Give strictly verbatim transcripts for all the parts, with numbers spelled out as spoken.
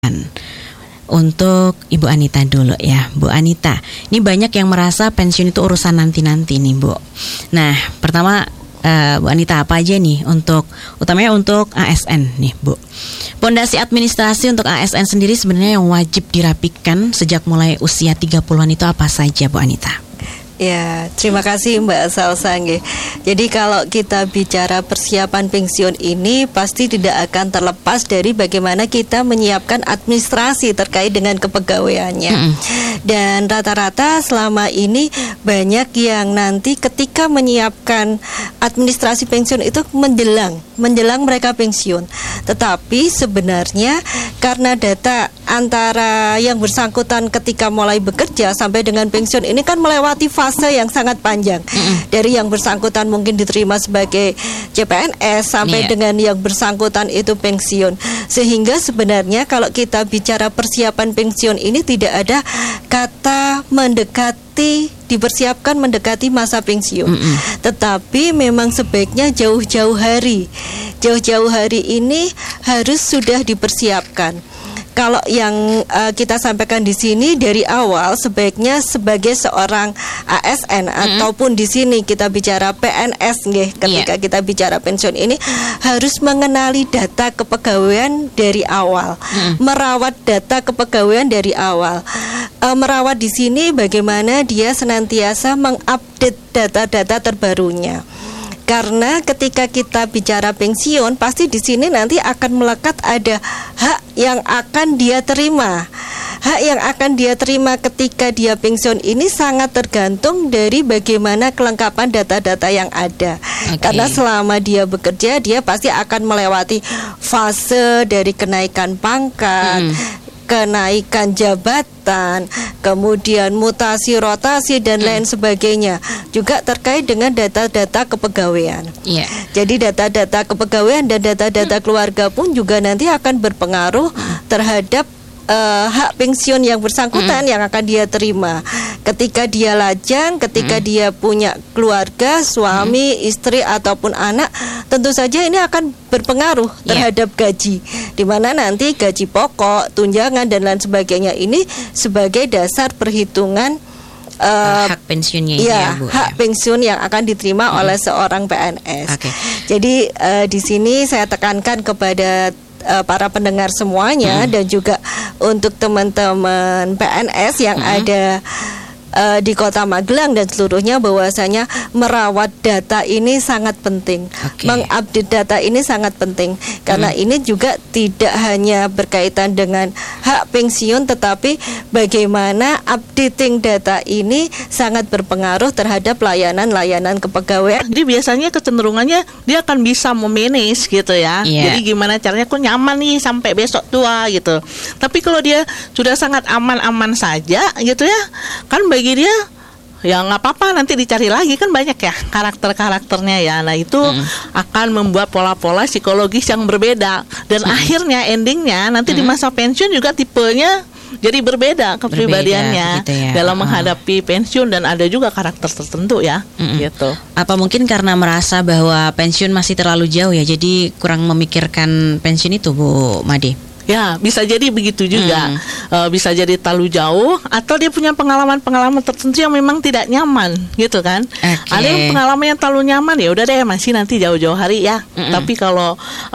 Untuk Ibu Anita dulu ya, Bu Anita. Ini banyak yang merasa pensiun itu urusan nanti-nanti nih, Bu. Nah, pertama uh, Bu Anita, apa aja nih untuk utamanya untuk A S N nih, Bu? Pondasi administrasi untuk A S N sendiri sebenarnya yang wajib dirapikan sejak mulai usia tiga puluhan itu apa saja, Bu Anita? Ya, terima kasih Mbak Salsa. Jadi kalau kita bicara persiapan pensiun ini pasti tidak akan terlepas dari bagaimana kita menyiapkan administrasi terkait dengan kepegawaiannya. Mm-hmm. Dan rata-rata selama ini banyak yang nanti ketika menyiapkan administrasi pensiun itu menjelang, menjelang mereka pensiun. Tetapi sebenarnya karena data antara yang bersangkutan ketika mulai bekerja sampai dengan pensiun ini kan melewati fase yang sangat panjang. Mm-hmm. Dari yang bersangkutan mungkin diterima sebagai C P N S sampai yeah. dengan yang bersangkutan itu pensiun. Sehingga sebenarnya kalau kita bicara persiapan pensiun ini tidak ada kata mendekati, dipersiapkan mendekati masa pensiun. Mm-hmm. Tetapi memang sebaiknya jauh-jauh hari. Jauh-jauh hari ini harus sudah dipersiapkan. Kalau yang uh, kita sampaikan di sini dari awal sebaiknya sebagai seorang A S N mm-hmm. ataupun di sini kita bicara P N S nggih, ketika yeah. kita bicara pensiun ini harus mengenali data kepegawaian dari awal, mm-hmm. merawat data kepegawaian dari awal. Uh, merawat di sini bagaimana dia senantiasa mengupdate data-data terbarunya. Karena ketika kita bicara pensiun, pasti di sini nanti akan melekat ada hak yang akan dia terima. Hak yang akan dia terima ketika dia pensiun ini sangat tergantung dari bagaimana kelengkapan data-data yang ada. Okay. Karena selama dia bekerja, dia pasti akan melewati fase dari kenaikan pangkat, hmm. kenaikan jabatan, kemudian mutasi, rotasi dan hmm. lain sebagainya, juga terkait dengan data-data kepegawaian. Yeah. Jadi data-data kepegawaian dan data-data hmm. keluarga pun juga nanti akan berpengaruh hmm. terhadap uh, hak pensiun yang bersangkutan hmm. yang akan dia terima. Ketika dia lajang, ketika hmm. dia punya keluarga, suami, hmm. istri ataupun anak, tentu saja ini akan berpengaruh terhadap yeah. gaji, di mana nanti gaji pokok, tunjangan dan lain sebagainya ini sebagai dasar perhitungan uh, hak pensiunnya ya, ya, Bu, hak ya. pensiun yang akan diterima hmm. oleh seorang P N S. Okay. Jadi uh, di sini saya tekankan kepada uh, para pendengar semuanya hmm. dan juga untuk teman-teman P N S yang hmm. ada Uh, di Kota Magelang dan seluruhnya, bahwasanya merawat data ini sangat penting. Okay. Mengupdate data ini sangat penting karena hmm. ini juga tidak hanya berkaitan dengan hak pensiun, tetapi bagaimana updating data ini sangat berpengaruh terhadap layanan-layanan kepegawaian. Jadi biasanya kecenderungannya dia akan bisa memanage gitu ya. Yeah. Jadi gimana caranya kok nyaman nih sampai besok tua gitu. Tapi kalau dia sudah sangat aman-aman saja gitu ya, kan bagi dia ya nggak apa-apa, nanti dicari lagi, kan banyak ya karakter-karakternya ya. Nah itu hmm. akan membuat pola-pola psikologis yang berbeda dan hmm. akhirnya endingnya nanti hmm. di masa pensiun juga tipenya jadi berbeda kepribadiannya berbeda, gitu ya. Dalam menghadapi pensiun, dan ada juga karakter tertentu ya hmm. gitu. Apa mungkin karena merasa bahwa pensiun masih terlalu jauh ya, jadi kurang memikirkan pensiun itu, Bu Made? Ya, bisa jadi begitu juga. Hmm. uh, Bisa jadi terlalu jauh, atau dia punya pengalaman-pengalaman tertentu yang memang tidak nyaman gitu kan. Okay. Ada yang pengalaman yang terlalu nyaman, ya udah deh masih nanti jauh-jauh hari ya. Mm-mm. Tapi kalau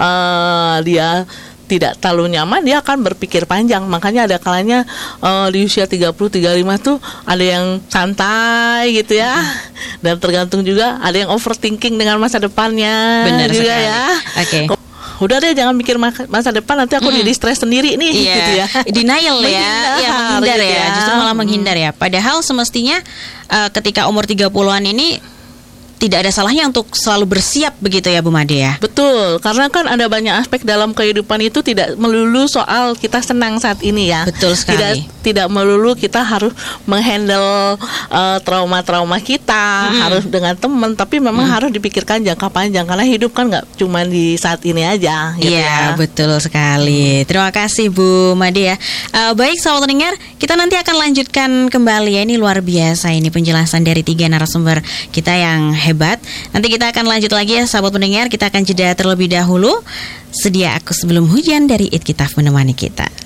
uh, dia tidak terlalu nyaman, dia akan berpikir panjang. Makanya ada kalanya uh, di usia tiga puluh tiga puluh lima tuh ada yang santai gitu ya. Mm-hmm. Dan tergantung juga, ada yang overthinking dengan masa depannya. Benar juga sekali. Ya. Oke. Okay. Udah deh, jangan mikir masa depan, nanti aku mm. jadi stres sendiri nih, yeah. gitu ya. Denial ya, ya menghindar gitu ya. ya, justru malah menghindar ya. Padahal semestinya uh, ketika umur tiga puluhan ini tidak ada salahnya untuk selalu bersiap begitu ya, Bu Made ya. Betul, karena kan ada banyak aspek dalam kehidupan itu, tidak melulu soal kita senang saat ini ya. Betul sekali. Tidak tidak melulu kita harus menghandle uh, trauma-trauma kita, hmm. harus dengan teman, tapi memang hmm. harus dipikirkan jangka panjang, karena hidup kan nggak cuma di saat ini aja. Iya, gitu ya. Betul sekali. Terima kasih Bu Made ya. Uh, baik, sahabat pendengar, kita nanti akan lanjutkan kembali ya. Ini luar biasa ini penjelasan dari tiga narasumber kita yang hebat. Nanti kita akan lanjut lagi ya sahabat pendengar. Kita akan jeda terlebih dahulu. Sedia aku sebelum hujan dari It Kitaf menemani kita.